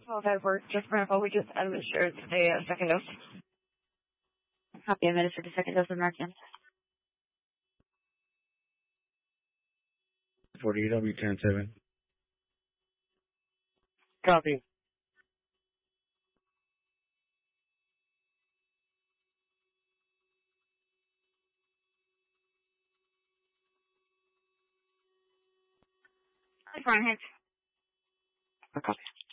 Well, that worked. Just for info, we just administered a second dose. Copy, administered the second dose of Narcan. 48W107. Copy. Hi, Brian Hicks. Copy.